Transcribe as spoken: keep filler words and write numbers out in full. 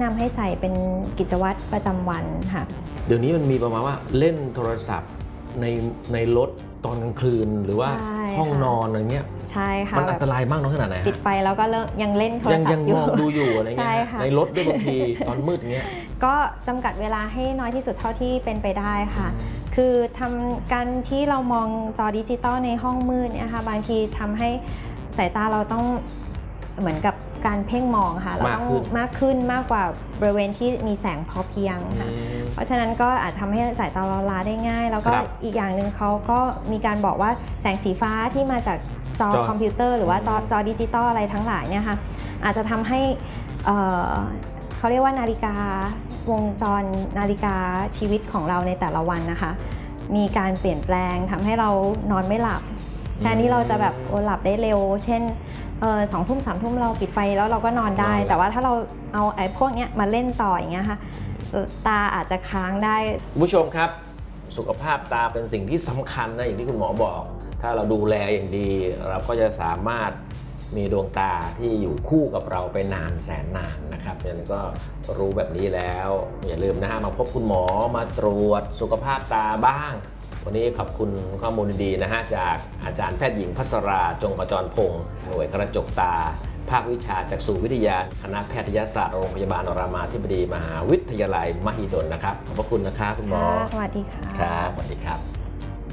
นำให้ใส่เป็นกิจวัตรประจำวันค่ะเดี๋ยวนี้มันมีประมาณว่าเล่นโทรศัพท์ในในรถตอนกลางคืนหรือว่าห้องนอนอะไรเงี้ยใช่ค่ะมันอันตรายมากน้อยขนาดไหนปิดไฟแล้วก็เริ่มยังเล่นโทรศัพท์ยังมองดูอยู่อะไรเงี้ยในรถด้วยบางทีตอนมืดเงี้ยก็จำกัดเวลาให้น้อยที่สุดเท่าที่เป็นไปได้ค่ะคือทำการที่เรามองจอดิจิตอลในห้องมืดเนี่ยค่ะบางทีทำให้สายตาเราต้องเหมือนกับการเพ่งมองค่ะเราต้องมากขึ้นมากกว่าบริเวณที่มีแสงพอเพียงค่ะเพราะฉะนั้นก็อาจทำให้สายตาเราล้าได้ง่ายแล้วก็อีกอย่างหนึ่งเขาก็มีการบอกว่าแสงสีฟ้าที่มาจากจอคอมพิวเตอร์หรือว่าจอดิจิตอลอะไรทั้งหลายเนี่ยค่ะอาจจะทำให้เขาเรียกว่านาฬิกาวงจรนาฬิกาชีวิตของเราในแต่ละวันนะคะมีการเปลี่ยนแปลงทำให้เรานอนไม่หลับแทนที่เราจะแบบโอหลับได้เร็วเช่นเออสองทุ่มสามทุ่มเราปิดไฟแล้วเราก็นอนได้แต่ว่าถ้าเราเอาไอ้พวกนี้มาเล่นต่ออย่างเงี้ยค่ะตาอาจจะค้างได้ผู้ชมครับสุขภาพตาเป็นสิ่งที่สำคัญนะอย่างที่คุณหมอบอกถ้าเราดูแลอย่างดีเราก็จะสามารถมีดวงตาที่อยู่คู่กับเราไปนานแสนนานนะครับดังนั้นก็รู้แบบนี้แล้วอย่าลืมนะฮะมาพบคุณหมอมาตรวจสุขภาพตาบ้างวันนี้ขอบคุณข้อมูลดีๆนะฮะจากอาจารย์แพทย์หญิงภัสราจงขจรพงศ์หน่วยกระจกตาภาควิชาจักษุวิทยาคณะแพทยศาสตร์โรงพยาบาลรามาธิบดีมหาวิทยาลัยมหิดลนะครับขอบพระคุณนะครับคุณหมอสวัสดีค่ะครับสวัสดีครับ